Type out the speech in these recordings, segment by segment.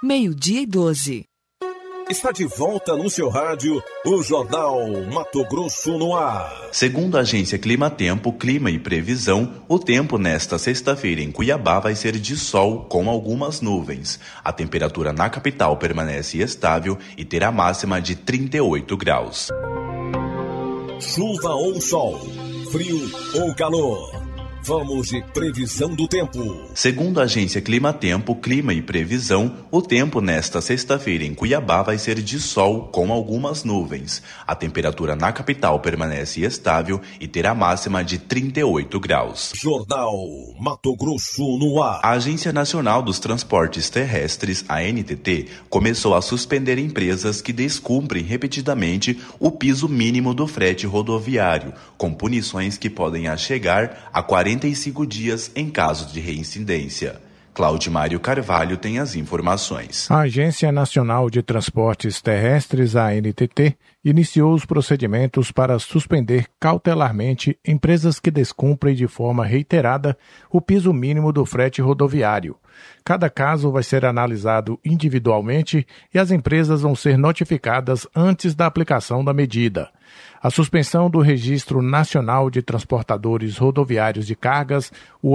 12:12. Está de volta no seu rádio, o Jornal Mato Grosso no ar. Segundo a agência Climatempo, Clima e Previsão, o tempo nesta sexta-feira em Cuiabá vai ser de sol com algumas nuvens. A temperatura na capital permanece estável e terá máxima de 38 graus. Chuva ou sol, frio ou calor. Vamos de previsão do tempo. Segundo a agência Climatempo, Clima e Previsão, o tempo nesta sexta-feira em Cuiabá vai ser de sol com algumas nuvens. A temperatura na capital permanece estável e terá máxima de 38 graus. Jornal Mato Grosso no ar. A Agência Nacional dos Transportes Terrestres, a ANTT, começou a suspender empresas que descumprem repetidamente o piso mínimo do frete rodoviário, com punições que podem chegar a 45 dias em caso de reincidência. Claudimário Carvalho tem as informações. A Agência Nacional de Transportes Terrestres, a ANTT, iniciou os procedimentos para suspender cautelarmente empresas que descumprem de forma reiterada o piso mínimo do frete rodoviário. Cada caso vai ser analisado individualmente e as empresas vão ser notificadas antes da aplicação da medida. A suspensão do Registro Nacional de Transportadores Rodoviários de Cargas, o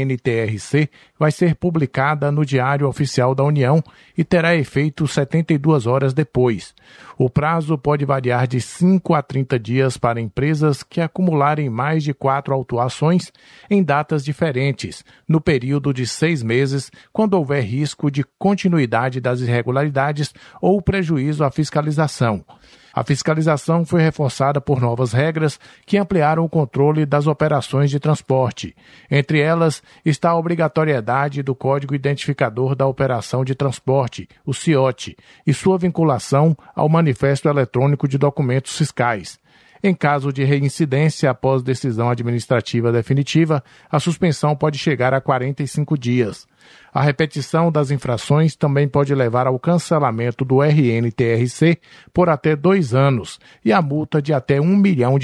RNTRC, vai ser publicada no Diário Oficial da União e terá efeito 72 horas depois. O prazo pode variar de 5 a 30 dias para empresas que acumularem mais de 4 autuações em datas diferentes, no período de 6 meses, quando houver risco de continuidade das irregularidades ou prejuízo à fiscalização. A fiscalização foi reforçada por novas regras que ampliaram o controle das operações de transporte. Entre elas está a obrigatoriedade do Código Identificador da Operação de Transporte, o CIOT, e sua vinculação ao Manifesto Eletrônico de Documentos Fiscais. Em caso de reincidência após decisão administrativa definitiva, a suspensão pode chegar a 45 dias. A repetição das infrações também pode levar ao cancelamento do RNTRC por até 2 anos e a multa de até R$1 milhão.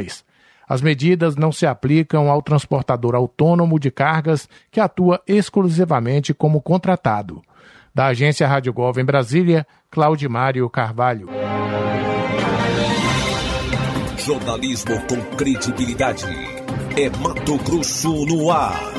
As medidas não se aplicam ao transportador autônomo de cargas que atua exclusivamente como contratado. Da Agência Rádio Gov em Brasília, Claudimário Carvalho. Jornalismo com credibilidade. É Mato Grosso no ar.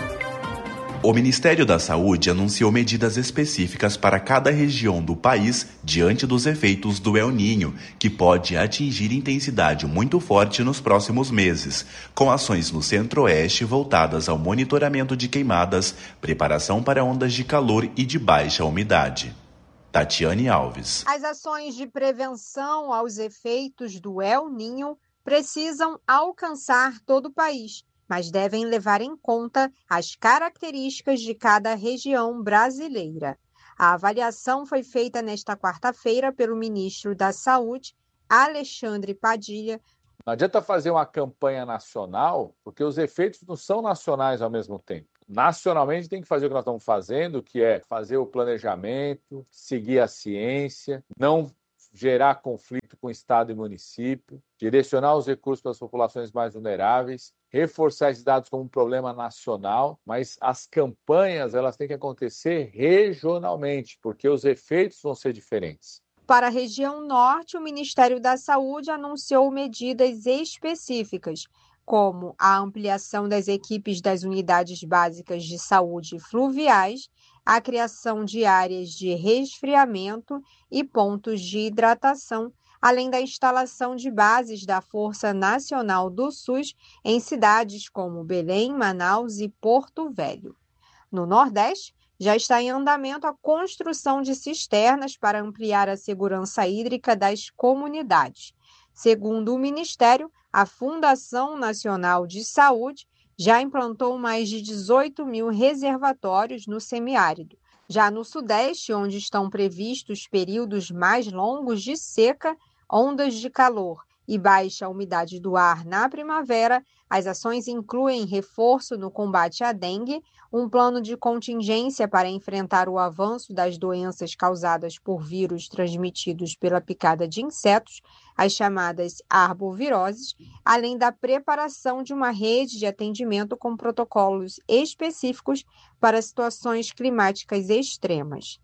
O Ministério da Saúde anunciou medidas específicas para cada região do país diante dos efeitos do El Niño, que pode atingir intensidade muito forte nos próximos meses, com ações no Centro-Oeste voltadas ao monitoramento de queimadas, preparação para ondas de calor e de baixa umidade. Tatiane Alves. As ações de prevenção aos efeitos do El Niño precisam alcançar todo o país, mas devem levar em conta as características de cada região brasileira. A avaliação foi feita nesta quarta-feira pelo ministro da Saúde, Alexandre Padilha. Não adianta fazer uma campanha nacional, porque os efeitos não são nacionais ao mesmo tempo. Nacionalmente tem que fazer o que nós estamos fazendo, que é fazer o planejamento, seguir a ciência, não gerar conflito com o Estado e município, direcionar os recursos para as populações mais vulneráveis, reforçar esses dados como um problema nacional, mas as campanhas elas têm que acontecer regionalmente, porque os efeitos vão ser diferentes. Para a região norte, o Ministério da Saúde anunciou medidas específicas, como a ampliação das equipes das unidades básicas de saúde fluviais, a criação de áreas de resfriamento e pontos de hidratação, além da instalação de bases da Força Nacional do SUS em cidades como Belém, Manaus e Porto Velho. No Nordeste, já está em andamento a construção de cisternas para ampliar a segurança hídrica das comunidades. Segundo o Ministério, a Fundação Nacional de Saúde já implantou mais de 18 mil reservatórios no semiárido. Já no Sudeste, onde estão previstos períodos mais longos de seca, ondas de calor e baixa umidade do ar na primavera, as ações incluem reforço no combate à dengue, um plano de contingência para enfrentar o avanço das doenças causadas por vírus transmitidos pela picada de insetos, as chamadas arboviroses, além da preparação de uma rede de atendimento com protocolos específicos para situações climáticas extremas.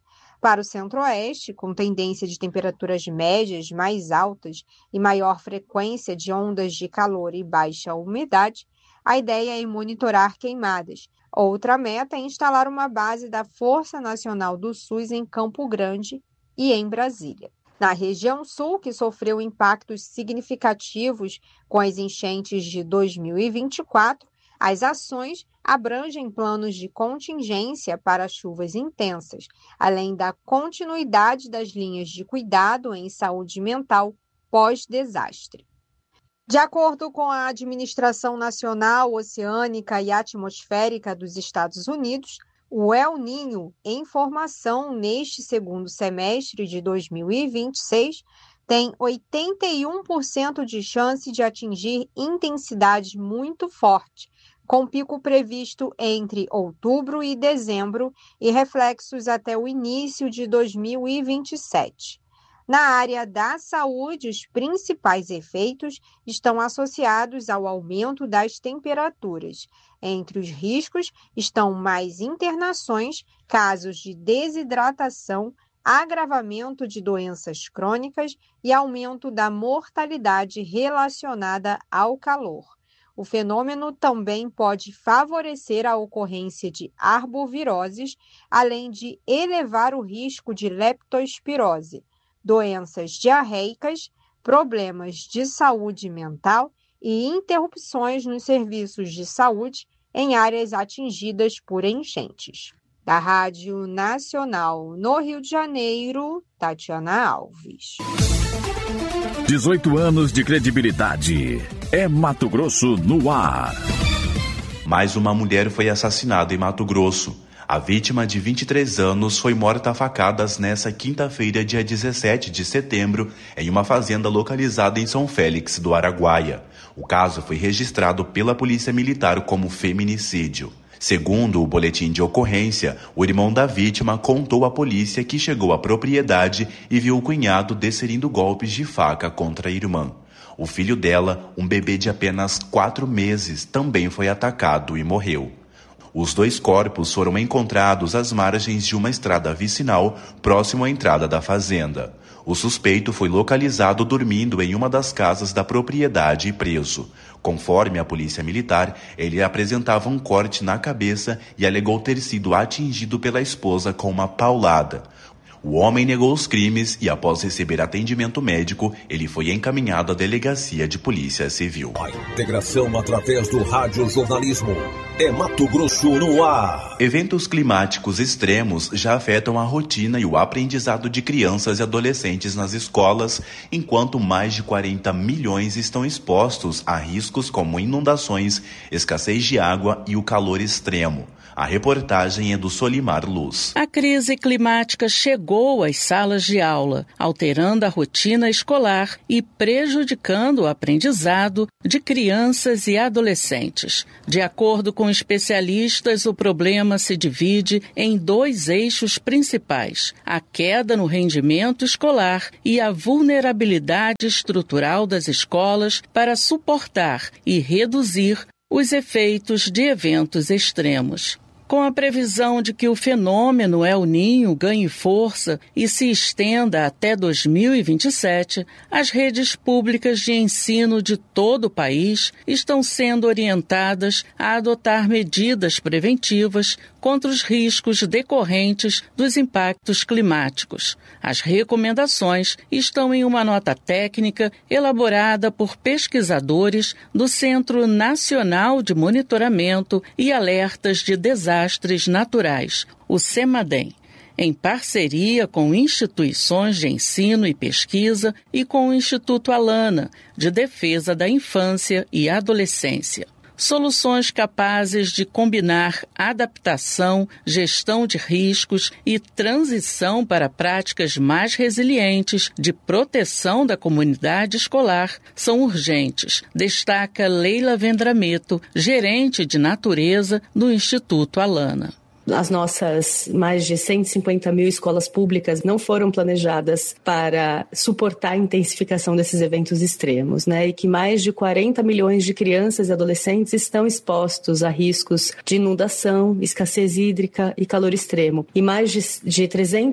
Para o centro-oeste, com tendência de temperaturas médias mais altas e maior frequência de ondas de calor e baixa umidade, a ideia é monitorar queimadas. Outra meta é instalar uma base da Força Nacional do SUS em Campo Grande e em Brasília. Na região sul, que sofreu impactos significativos com as enchentes de 2024, as ações abrangem planos de contingência para chuvas intensas, além da continuidade das linhas de cuidado em saúde mental pós-desastre. De acordo com a Administração Nacional Oceânica e Atmosférica dos Estados Unidos, o El Niño em formação neste segundo semestre de 2026 tem 81% de chance de atingir intensidade muito forte, com pico previsto entre outubro e dezembro e reflexos até o início de 2027. Na área da saúde, os principais efeitos estão associados ao aumento das temperaturas. Entre os riscos estão mais internações, casos de desidratação, agravamento de doenças crônicas e aumento da mortalidade relacionada ao calor. O fenômeno também pode favorecer a ocorrência de arboviroses, além de elevar o risco de leptospirose, doenças diarreicas, problemas de saúde mental e interrupções nos serviços de saúde em áreas atingidas por enchentes. Da Rádio Nacional no Rio de Janeiro, Tatiana Alves. 18 anos de credibilidade. É Mato Grosso no ar. Mais uma mulher foi assassinada em Mato Grosso. A vítima, de 23 anos, foi morta a facadas nesta quinta-feira, dia 17 de setembro, em uma fazenda localizada em São Félix do Araguaia. O caso foi registrado pela Polícia Militar como feminicídio. Segundo o boletim de ocorrência, o irmão da vítima contou à polícia que chegou à propriedade e viu o cunhado desferindo golpes de faca contra a irmã. O filho dela, um bebê de apenas 4 meses, também foi atacado e morreu. Os 2 corpos foram encontrados às margens de uma estrada vicinal, próximo à entrada da fazenda. O suspeito foi localizado dormindo em uma das casas da propriedade e preso. Conforme a polícia militar, ele apresentava um corte na cabeça e alegou ter sido atingido pela esposa com uma paulada. O homem negou os crimes e, após receber atendimento médico, ele foi encaminhado à delegacia de polícia civil. A integração através do radiojornalismo. É Mato Grosso no ar. Eventos climáticos extremos já afetam a rotina e o aprendizado de crianças e adolescentes nas escolas, enquanto mais de 40 milhões estão expostos a riscos como inundações, escassez de água e o calor extremo. A reportagem é do Solimar Luz. A crise climática chegou às salas de aula, alterando a rotina escolar e prejudicando o aprendizado de crianças e adolescentes. De acordo com especialistas, o problema se divide em 2 eixos principais: a queda no rendimento escolar e a vulnerabilidade estrutural das escolas para suportar e reduzir os efeitos de eventos extremos. Com a previsão de que o fenômeno El Niño ganhe força e se estenda até 2027, as redes públicas de ensino de todo o país estão sendo orientadas a adotar medidas preventivas contra os riscos decorrentes dos impactos climáticos. As recomendações estão em uma nota técnica elaborada por pesquisadores do Centro Nacional de Monitoramento e Alertas de Desastres Naturais, o CEMADEM, em parceria com instituições de ensino e pesquisa e com o Instituto Alana, de Defesa da Infância e Adolescência. Soluções capazes de combinar adaptação, gestão de riscos e transição para práticas mais resilientes de proteção da comunidade escolar são urgentes, destaca Leila Vendrameto, gerente de natureza do Instituto Alana. As nossas mais de 150 mil escolas públicas não foram planejadas para suportar a intensificação desses eventos extremos, né? E que mais de 40 milhões de crianças e adolescentes estão expostos a riscos de inundação, escassez hídrica e calor extremo. E mais de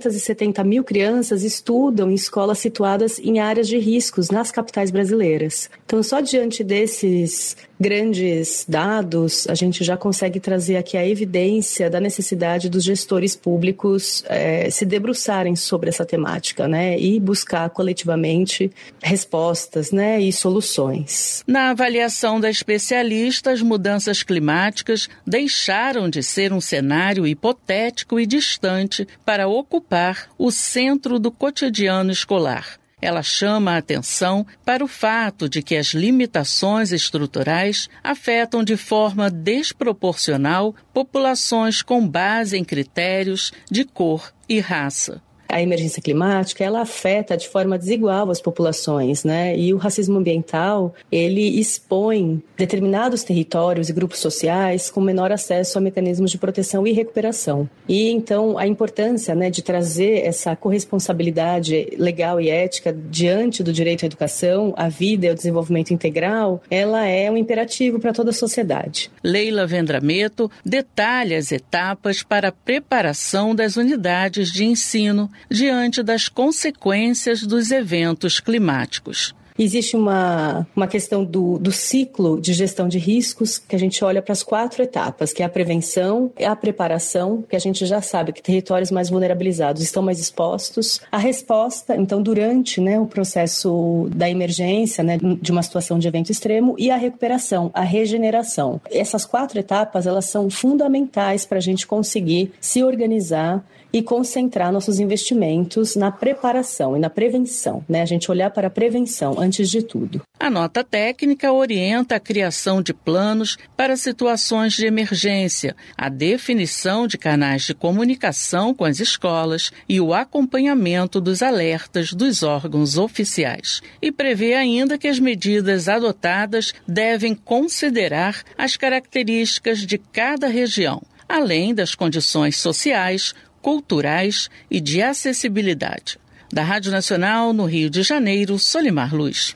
370 mil crianças estudam em escolas situadas em áreas de riscos nas capitais brasileiras. Então, só diante desses grandes dados, a gente já consegue trazer aqui a evidência da necessidade dos gestores públicos se debruçarem sobre essa temática, né, e buscar coletivamente respostas, né, e soluções. Na avaliação da especialista, as mudanças climáticas deixaram de ser um cenário hipotético e distante para ocupar o centro do cotidiano escolar. Ela chama a atenção para o fato de que as limitações estruturais afetam de forma desproporcional populações com base em critérios de cor e raça. A emergência climática, ela afeta de forma desigual as populações, né? E o racismo ambiental, ele expõe determinados territórios e grupos sociais com menor acesso a mecanismos de proteção e recuperação. E, então, a importância, né, de trazer essa corresponsabilidade legal e ética diante do direito à educação, à vida e ao desenvolvimento integral, ela é um imperativo para toda a sociedade. Leila Vendrameto detalha as etapas para a preparação das unidades de ensino diante das consequências dos eventos climáticos. Existe uma questão do ciclo de gestão de riscos, que a gente olha para as 4 etapas, que é a prevenção, a preparação, que a gente já sabe que territórios mais vulnerabilizados estão mais expostos, a resposta, então durante, né, o processo da emergência, né, de uma situação de evento extremo, e a recuperação, a regeneração. Essas 4 etapas, elas são fundamentais para a gente conseguir se organizar e concentrar nossos investimentos na preparação e na prevenção, né? A gente olhar para a prevenção antes de tudo. A nota técnica orienta a criação de planos para situações de emergência, a definição de canais de comunicação com as escolas e o acompanhamento dos alertas dos órgãos oficiais. E prevê ainda que as medidas adotadas devem considerar as características de cada região, além das condições sociais, culturais e de acessibilidade. Da Rádio Nacional, no Rio de Janeiro, Solimar Luz.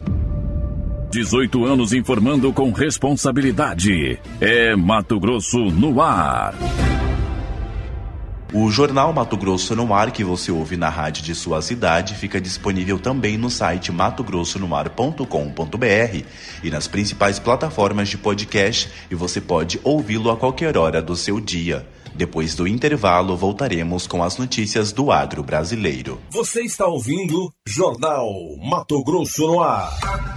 18 anos informando com responsabilidade. É Mato Grosso no ar. O Jornal Mato Grosso no Ar, que você ouve na rádio de sua cidade, fica disponível também no site matogrossonoar.com.br e nas principais plataformas de podcast, e você pode ouvi-lo a qualquer hora do seu dia. Depois do intervalo, voltaremos com as notícias do agro brasileiro. Você está ouvindo Jornal Mato Grosso no Ar.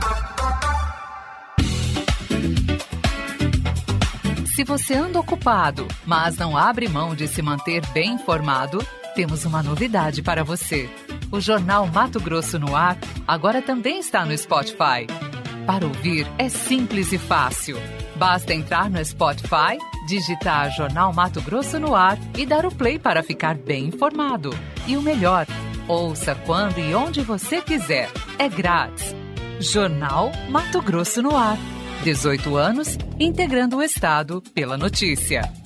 Se você anda ocupado, mas não abre mão de se manter bem informado, temos uma novidade para você. O Jornal Mato Grosso no Ar agora também está no Spotify. Para ouvir é simples e fácil. Basta entrar no Spotify, digitar Jornal Mato Grosso no Ar e dar o play para ficar bem informado. E o melhor, ouça quando e onde você quiser. É grátis. Jornal Mato Grosso no Ar. 18 anos, integrando o Estado pela notícia.